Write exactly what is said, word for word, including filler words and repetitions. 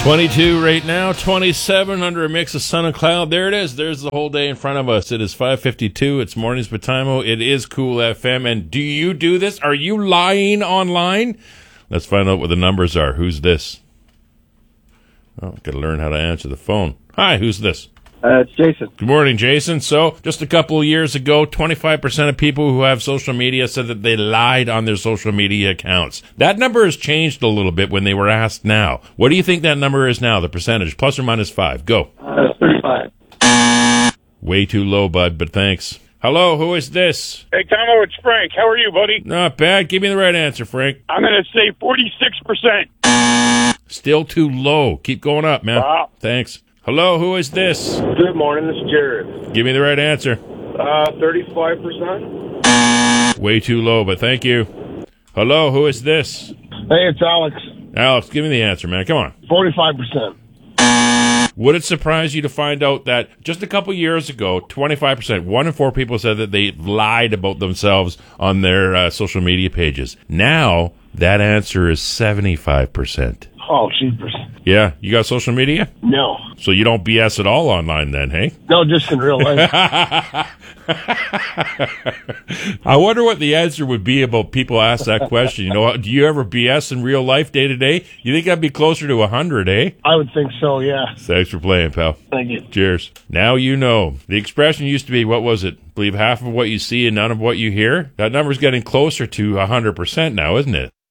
twenty-two right now, twenty-seven under a mix of sun and cloud. There it is. There's the whole day in front of us. It is five fifty-two. It's Mornings with Timo. It is Cool F M. And do you do this? Are you lying online? Let's find out what the numbers are. Who's this? Oh, got to learn how to answer the phone. Hi, who's this? Uh, it's Jason. Good morning, Jason. So, just a couple of years ago, twenty-five percent of people who have social media said that they lied on their social media accounts. That number has changed a little bit when they were asked now. What do you think that number is now, the percentage? Plus or minus five? Go. Uh, thirty-five. Way too low, bud, but thanks. Hello, who is this? Hey, Tomo, it's Frank. How are you, buddy? Not bad. Give me the right answer, Frank. I'm going to say forty-six percent. Still too low. Keep going up, man. Wow. Thanks. Hello, who is this? Good morning, this is Jared. Give me the right answer. Uh, thirty-five percent. Way too low, but thank you. Hello, who is this? Hey, it's Alex. Alex, give me the answer, man. Come on. forty-five percent. Would it surprise you to find out that just a couple years ago, twenty-five percent, one in four people said that they lied about themselves on their uh, social media pages. Now, that answer is seventy-five percent. Oh, jeepers. Yeah, you got social media? No. So you don't B S at all online then, hey? No, just in real life. I wonder what the answer would be about people ask that question. You know, do you ever B S in real life day to day? You think I'd be closer to one hundred, eh? I would think so, yeah. Thanks for playing, pal. Thank you. Cheers. Now you know. The expression used to be, what was it? Believe half of what you see and none of what you hear? That number's getting closer to one hundred percent now, isn't it?